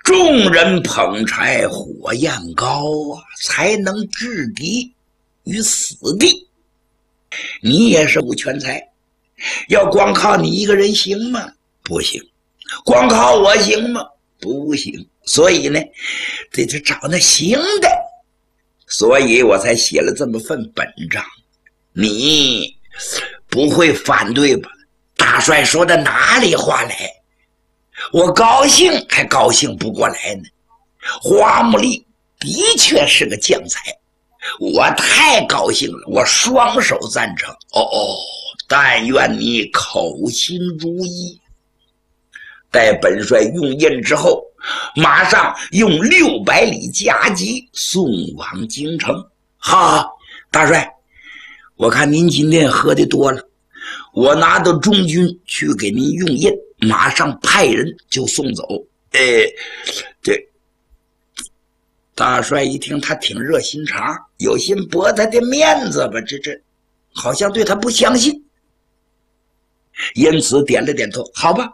众人捧柴火焰高啊，才能制敌于死地。你也是武全才，要光靠你一个人行吗？不行。光靠我行吗？不行。所以呢，得找那行的，所以我才写了这么份本章。你不会反对吧？大帅说的哪里话来？我高兴还高兴不过来呢。花木兰的确是个将才，我太高兴了，我双手赞成。但愿你口心如一。待本帅用印之后，马上用600里加急送往京城。好，大帅，我看您今天喝的多了，我拿到中军去给您用印，马上派人就送走。这大帅一听，他挺热心肠，有心驳他的面子吧，这好像对他不相信，因此点了点头。好吧。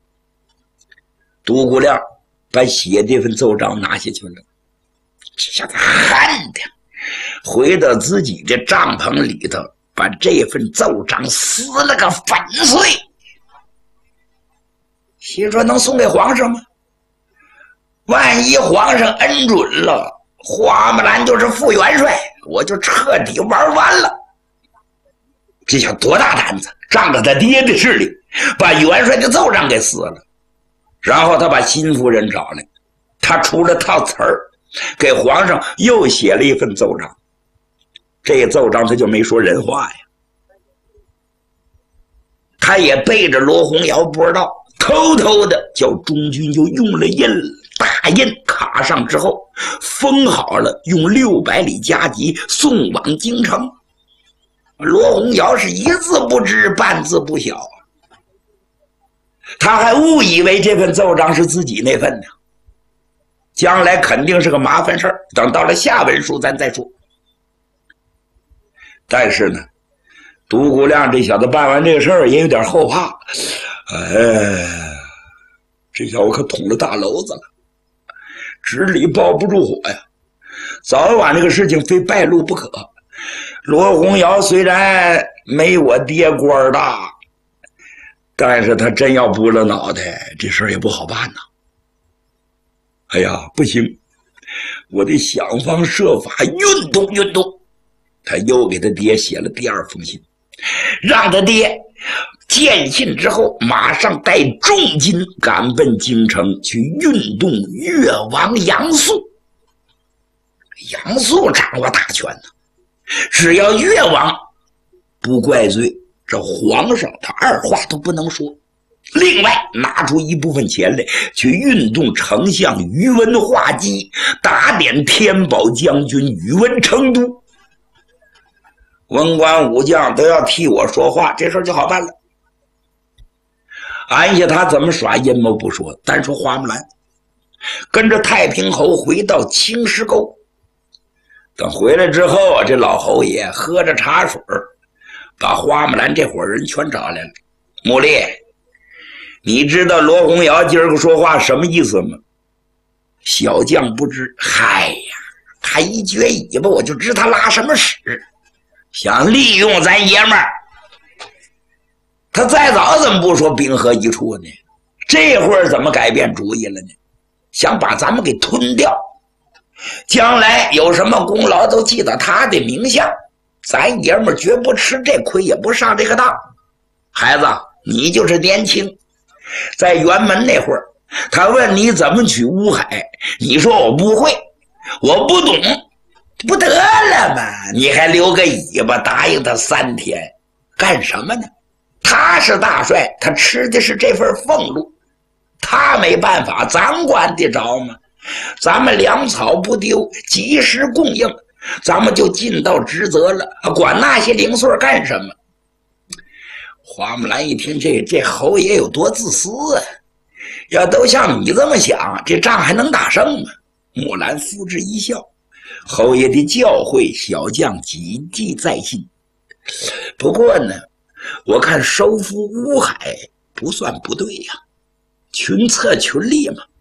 独孤亮把写这份奏章拿下去了，这他恨的回到自己的帐篷里头，把这份奏章撕了个粉碎。心说能送给皇上吗？万一皇上恩准了，花木兰就是副元帅，我就彻底玩完了。这叫多大胆子，仗着他爹的势力把元帅的奏章给撕了。然后他把新夫人找来，他出了套词儿，给皇上又写了一份奏章。这奏章他就没说人话呀，他也背着罗洪尧不知道，偷偷的叫中军就用了印，大印卡上之后封好了，用600里加急送往京城。罗洪尧是一字不知半字不晓，他还误以为这份奏章是自己那份呢，将来肯定是个麻烦事儿，等到了下文书咱再说。但是呢，独孤亮这小子办完这个事儿也有点后怕，这小子可捅了大娄子了，纸里包不住火呀，早晚这个事情非败露不可。罗洪尧虽然没我爹官大，但是他真要拨了脑袋，这事儿也不好办呐。哎呀，不行，我得想方设法运动运动。他又给他爹写了第2封信，让他爹见信之后马上带重金赶奔京城去运动越王杨素。杨素掌握大权呢，只要越王不怪罪，这皇上他二话都不能说。另外拿出一部分钱来去运动丞相宇文化及，打点天宝将军宇文成都。文官武将都要替我说话，这事儿就好办了。按下他怎么耍阴谋不说，单说花木兰跟着太平侯回到青石沟，等回来之后，这老侯爷喝着茶水，把花木兰这伙人全找来了。穆丽，你知道罗洪尧今儿个说话什么意思吗？小将不知。嗨呀，他一撅尾巴我就知他拉什么屎，想利用咱爷们儿。他再早怎么不说兵合一处呢？这会儿怎么改变主意了呢？想把咱们给吞掉，将来有什么功劳都记到他的名下，咱爷们儿绝不吃这亏，也不上这个当。孩子，你就是年轻，在辕门那会儿，他问你怎么取乌海，你说我不会，我不懂，不得了吗？你还留个尾巴答应他3天，干什么呢？他是大帅，他吃的是这份俸禄，他没办法，咱管得着吗？咱们粮草不丢，及时供应，咱们就尽到职责了，管那些零碎干什么？花木兰一听，这侯爷有多自私啊！要都像你这么想，这仗还能打胜吗？木兰付之一笑，侯爷的教诲，小将谨记在心。不过呢，我看收复乌海不算不对呀，群策群力嘛。